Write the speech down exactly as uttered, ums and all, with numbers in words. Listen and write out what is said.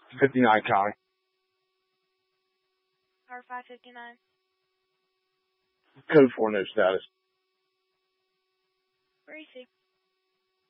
fifty-nine County. R five fifty-nine. Code four, no status. Where is he?